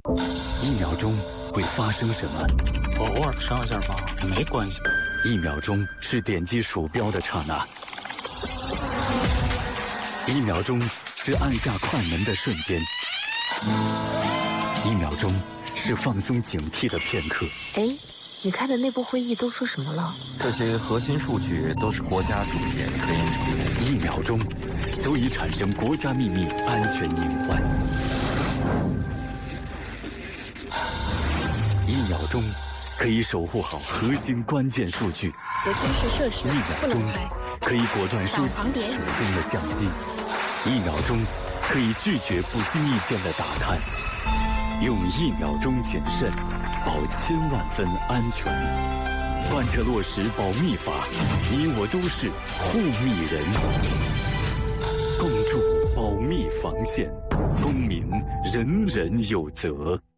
1秒钟会发生什么？ 偶尔上下发没关系。 1秒钟是点击鼠标的刹那，1秒钟是按下快门的瞬间，1秒钟是放松警惕的片刻。 哎，你开的内部会议都说什么了？ 这些核心数据都是国家主研科研成果。 1秒钟足以产生国家秘密安全隐患。1秒钟可以守护好核心关键数据。 有军事设施 1秒钟可以果断收起手中的相机。1秒钟可以拒绝不经意间的打探。用1秒钟谨慎，保千万分安全。贯彻落实保密法，你我都是护密人。共筑保密防线，公民人人有责。